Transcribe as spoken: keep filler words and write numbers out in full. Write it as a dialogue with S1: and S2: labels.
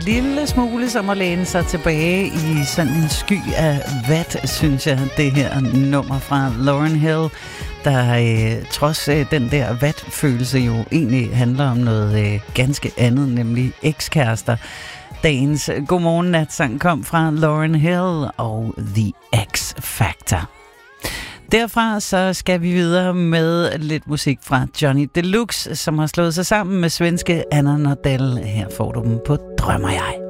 S1: lille smule som at læne sig tilbage i sådan en sky af vat, synes jeg, det her nummer fra Lauryn Hill, der øh, trods øh, den der vatfølelse jo egentlig handler om noget øh, ganske andet, nemlig ekskærester. Dagens Godmorgen Natsang kom fra Lauryn Hill og The X Factor. Derfra så skal vi videre med lidt musik fra Johnny Deluxe, som har slået sig sammen med svenske Anna Nordell. Her får du dem på Drømmer jeg.